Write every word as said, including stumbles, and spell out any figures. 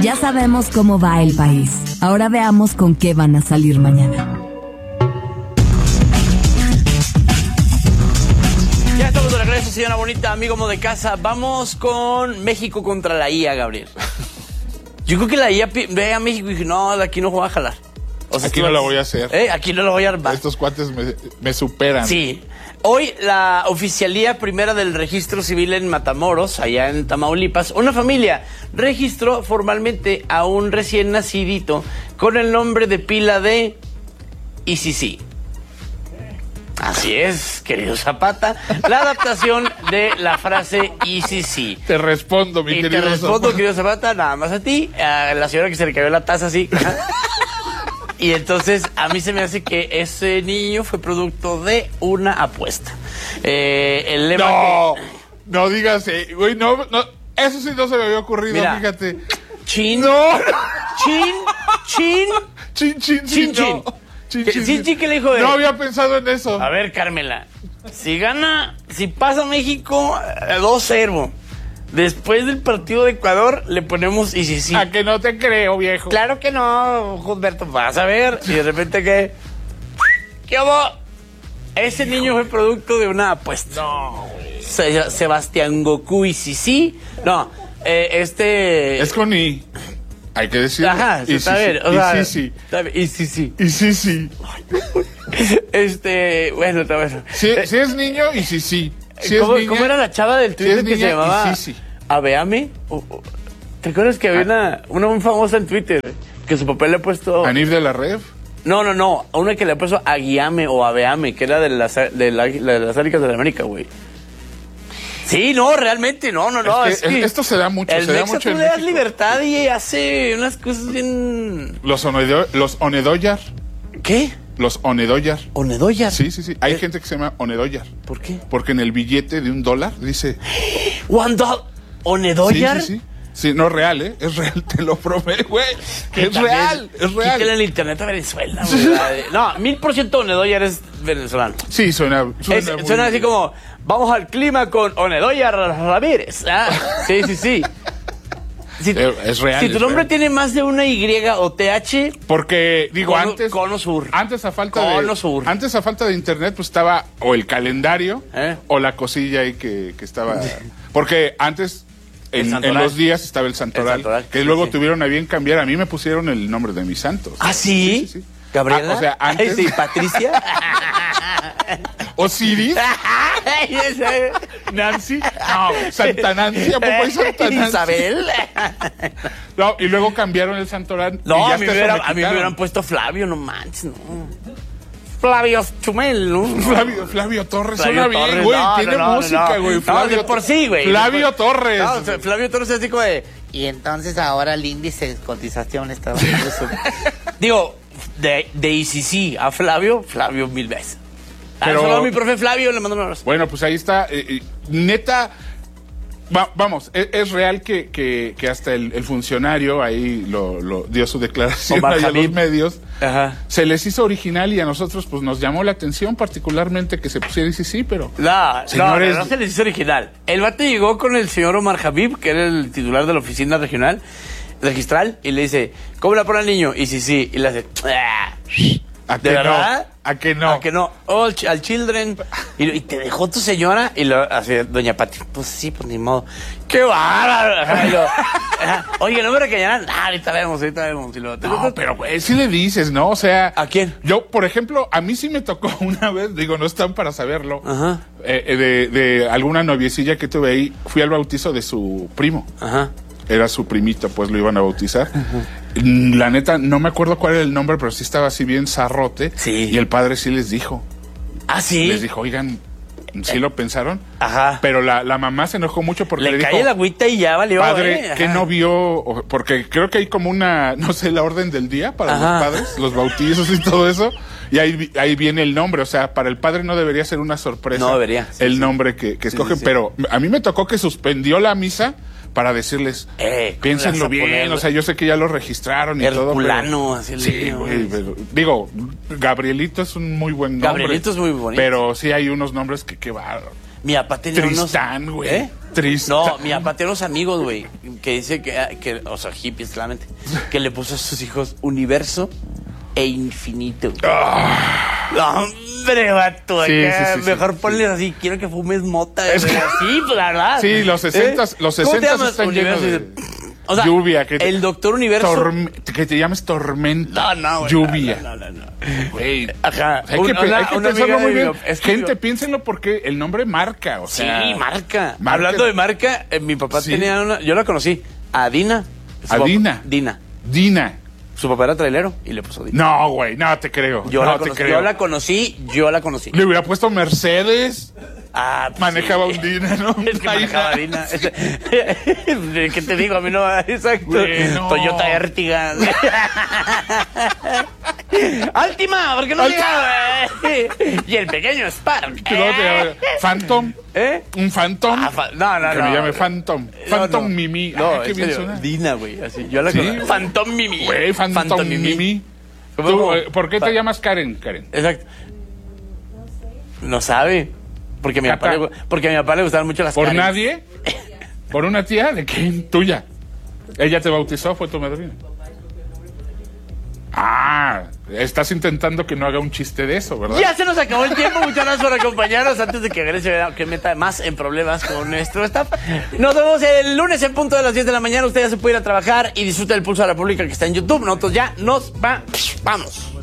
Ya sabemos cómo va el país. Ahora veamos con qué van a salir mañana. Ya estamos de regreso, señora bonita, amigo amo de casa. Vamos con México contra la I A, Gabriel. Yo creo que la I A ve a México y dije, no, de aquí no voy a jalar. O sea, aquí no lo voy a hacer. ¿Eh? Aquí no lo voy a armar. Estos cuates me, me superan. Sí. Hoy la oficialía primera del registro civil en Matamoros, allá en Tamaulipas, una familia registró formalmente a un recién nacidito con el nombre de pila de I C C. Así es, querido Zapata, la adaptación de la frase I C C. Te respondo, mi y querido te respondo, Zapata. Querido Zapata, nada más a ti, a la señora que se le cayó la taza así. Y entonces a mí se me hace que ese niño fue producto de una apuesta. Eh, el lema no, que... no digas, eh, güey, no, no, eso sí no se me había ocurrido, mira, fíjate. Chin, no, chin, chin, chin, chin, chin, chin. No. Chin, ¿Qué, chin, chin, chin, ¿qué le dijo? De... No había pensado en eso. A ver, Carmela, si gana, si pasa México dos cero, después del partido de Ecuador le ponemos I C C. A que no te creo, viejo. Claro que no, Humberto, vas a ver. Y de repente que... ¿Qué hubo? Ese niño fue producto de una apuesta. No, güey. Se, Sebastián Goku I C C. No, eh, este... Es con I. Hay que decirlo. Ajá, y está sí, bien. Sí. O sea, y sí, sí. Está bien. Y sí, sí. Y sí, sí. Este, bueno, está bueno. Si, eh, si es niño, y sí, sí. Si ¿cómo, es niña, ¿Cómo era la chava del Twitter si que niña, se llamaba? Y sí, sí. Aveame. ¿Te acuerdas que había ah. una, una muy famosa en Twitter que su papá le ha puesto... ¿Anif de la Rev? No, no, no. Una que le ha puesto Aguiame o Aveame, que era de las, de la, de las Águilas de la América, güey. Sí, no, realmente, no, no, no. Es que, es que esto se da mucho, el se da Mexa, mucho tú en le das México. libertad y hace unas cosas bien... Los, onedo, los Onedoyar. ¿Qué? Los Onedoyar. ¿Onedoyar? Sí, sí, sí. Hay ¿Qué? gente que se llama Onedoyar. ¿Por qué? Porque en el billete de un dólar dice... ¿One dollar? ¿Onedoyar? Sí, sí, sí. Sí, no es real, ¿eh? Es real, te lo prometo, güey. Es también, real, es real. Quítale el internet a Venezuela, güey. No, mil por ciento Onedoyar es venezolano. Sí, suena... Suena, Es, muy suena así bien. como, vamos al clima con Onedoyar Ramírez. Ah, sí, sí, sí. Si, es real. Si tu es nombre real. tiene más de una Y o T H... Porque, digo, cono, antes... Cono Sur. Antes a falta Cono de... Sur. Antes a falta de internet, pues estaba o el calendario ¿Eh? o la cosilla ahí que, que estaba... Porque antes... En, en los días estaba el Santoral, el Santoral que sí, luego sí. tuvieron a bien cambiar. A mí me pusieron el nombre de mis santos. ¿Ah, sí? Sí, sí, sí. ¿Gabriela? Ah, o sea, antes... Sí, ¿Patricia? ¿Osiris? ¿Nancy? No, Santa Nancy. ¿A poco hay Santa Nancy? ¿Isabel? No, y luego cambiaron el Santoral. No, y ya a mí, hasta me eso hubiera, me a mí me quitaron. hubieran puesto Flavio, no manches, no. Flavio Chumel, ¿no? Flavio, Flavio Torres Flavio suena bien, Torres, güey. no, Tiene no, no, música, no. güey. No, Flavio de por sí, güey. Flavio Después- Torres. No, o sea, Flavio Torres es así como de... Y entonces ahora el índice de cotización está... Digo, de, de I C C a Flavio, Flavio mil veces. Pero- Pero... Solo a mi profe Flavio le mando un abrazo. Bueno, pues ahí está. eh, eh, neta, va- vamos, es, es real que, que, que hasta el, el funcionario ahí lo, lo dio su declaración Omar ahí a los Habib. medios. Ajá. Se les hizo original y a nosotros pues nos llamó la atención particularmente que se pusiera y sí, sí, pero... No, Señores- no, no se les hizo original. El vato llegó con el señor Omar Habib, que era el titular de la oficina regional, registral, y le dice, ¿cómo la pone al niño? Y sí, sí, y le hace... "Ah". ¿A ¿De que verdad? no? ¿A que no? ¿A que no? Oh, al, ch- al children. Y, lo- y te dejó tu señora. Y lo hace doña Pati. Pues sí, pues ni modo. ¡Qué bárbaro! Ajá, y lo- ajá. Oye, no me regañarán. Ah, ahorita vemos, ahorita vemos. Y lo, No, pero güey, sí le dices, ¿no? O sea... ¿A quién? Yo, por ejemplo, a mí sí me tocó una vez, digo, no están para saberlo, Ajá. eh, eh, de, de alguna noviecilla que tuve ahí, fui al bautizo de su primo. Ajá. Era su primito, pues lo iban a bautizar. Mm, La neta, no me acuerdo cuál era el nombre, pero sí estaba así bien zarrote. Sí. Y el padre sí les dijo. ¿Ah, sí? Les dijo, oigan, ¿sí lo pensaron? Ajá. Pero la, la mamá se enojó mucho porque le, Le dijo... cae el agüita y ya valió. Padre, ¿eh? que Ajá. no vio, o- porque creo que hay como una, no sé, la orden del día para Ajá. los padres, los bautizos y todo eso, y ahí, vi- ahí viene el nombre, o sea, para el padre no debería ser una sorpresa No debería, sí, el sí. nombre que, que Sí, escogen, sí, sí. pero a mí me tocó que suspendió la misa para decirles, Eh, ¿cómo piénsenlo le vas a bien, poner? o sea, yo sé que ya lo registraron y todo. Herculano, pero- así le sí, digo, güey, güey. pero, digo, Gabrielito es un muy buen nombre. Gabrielito es muy bonito. Pero sí hay unos nombres que qué bárbaro. Mi papá tenía unos... Tristán, güey. ¿Eh? triste. No, mi papá tiene unos amigos, güey, que dice que, que, o sea, hippies, claramente, que le puso a sus hijos universo e infinito. Ah. No, hombre, vato, Sí, acá, sí, sí, mejor sí, ponles así, quiero que fumes mota. Es güey, que- así, pues, la verdad. Sí, los sesentas, ¿Eh? los ¿Cómo te sesentas llamas? están llenos Universo de y o sea, lluvia. Que te- el doctor universo. torme- que te llames tormenta. No, no, güey. Lluvia. No, no, no. no. Güey. Ajá. Hay que, Una- pe- hay que una pensarlo amiga muy de bien. mi- es que Gente, yo- piénsenlo porque el nombre marca. O Sí, sea, marca. marca. Hablando de marca, eh, mi papá Sí. tenía una. Yo la conocí. A Dina. Su ¿A papá- Dina? Dina. Dina. Su papá era trailero y le puso Dina. No, güey, no te creo. Yo, no la te conocí, creo. yo la conocí, yo la conocí. Le hubiera puesto Mercedes. Ah, pues Manejaba sí. un Dina, ¿no? Es que manejaba Dina. ¿Qué te digo? A mí no. Exacto. Bueno. Toyota Ertiga. Altima, ¿por qué no diga? Y el pequeño Spark. Que luego te llama Phantom. ¿Eh? Un Phantom. Ah, fa- no, no, que no. me llame Phantom. No, Phantom no. Mimi. No, Ah, qué en bien serio, suena. Dina, güey. Así, yo la Sí. conozco. Phantom Mimi. Güey, Phantom, Mimi. ¿Cómo, Tú, cómo? eh, ¿Por qué Pa- te llamas Karen, Karen? Exacto. No sabe. Porque a mi Cata. papá le, porque a mi papá le gustaban mucho las ¿Por Karens. nadie? ¿Por una tía? ¿De quién? Tuya. ¿Ella te bautizó? ¿Fue tu madrina? Ah, estás intentando que no haga un chiste de eso, ¿verdad? Ya se nos acabó el tiempo. Muchas gracias por acompañarnos. Antes de que Grecia que meta más en problemas con nuestro staff. Nos vemos el lunes en punto de las diez de la mañana. Usted ya se puede ir a trabajar y disfruta del Pulso de la República que está en YouTube. Nosotros ya nos va, vamos.